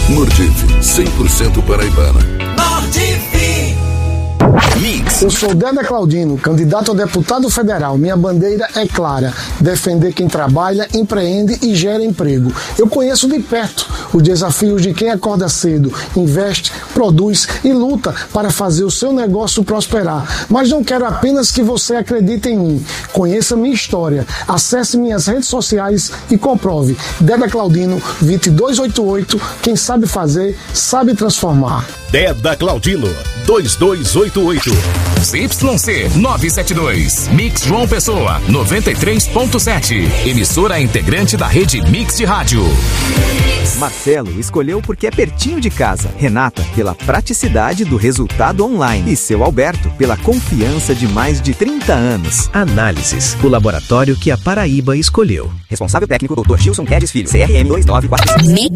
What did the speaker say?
Mordif, 100% paraibana. Mix. Eu sou Deda Claudino, candidato a deputado federal. Minha bandeira é clara: defender quem trabalha, empreende e gera emprego. Eu conheço de perto os desafios de quem acorda cedo, investe, produz e luta para fazer o seu negócio prosperar. Mas não quero apenas que você acredite em mim. Conheça minha história. Acesse minhas redes sociais e comprove. Deda Claudino 2288. Quem sabe fazer, sabe transformar. Deda Claudino 2288. ZYC 972. Mix João Pessoa 93.7. Emissora integrante da rede Mix de Rádio. Marcelo escolheu porque é pertinho de casa. Renata, pela praticidade do resultado online. E seu Alberto, pela confiança de mais de 30 anos. Análises, o laboratório que a Paraíba escolheu. Responsável técnico, Dr. Gilson Guedes Filho, CRM 2945.